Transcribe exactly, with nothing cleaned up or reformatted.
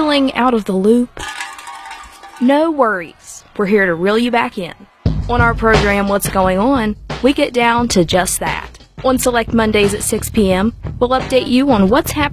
Feeling out of the loop? No worries. We're here to reel you back in. On our program, What's Going On, we get down to just that. On select Mondays at six p m, we'll update you on what's happening